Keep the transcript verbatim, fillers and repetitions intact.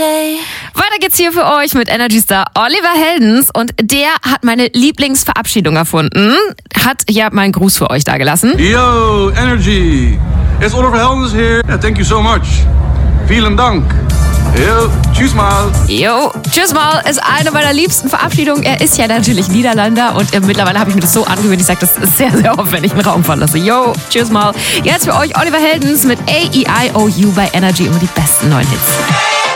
day. Weiter geht's hier für euch mit Energy Star Oliver Heldens und der hat meine Lieblingsverabschiedung erfunden. Hat ja meinen Gruß für euch dagelassen. Yo, Energy. It's Oliver Heldens here. Yeah, thank you so much. Vielen Dank. Yo, tschüss mal. Jo, tschüss mal ist eine meiner liebsten Verabschiedungen. Er ist ja natürlich Niederländer und äh, mittlerweile habe ich mir das so angewöhnt. Ich sage das sehr, sehr oft, wenn ich einen Raum verlasse. Jo, tschüss mal. Jetzt für euch Oliver Heldens mit A E I O U bei Energy, immer die besten neuen Hits.